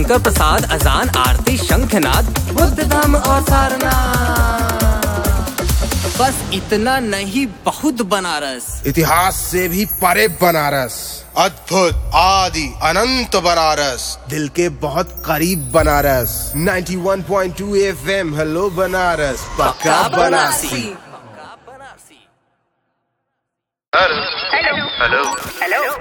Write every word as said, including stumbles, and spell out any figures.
शंकर प्रसाद, अजान, आरती, शंखनाद, बुद्ध धाम और सारनाथ। बस इतना नहीं, बहुत बनारस। इतिहास से भी परे बनारस, अद्भुत, आदि, अनंत बनारस, दिल के बहुत करीब बनारस। इक्यानवे पॉइंट दो एफ एम, हेलो बनारस, पक्का बनारसी। Hello hello hello.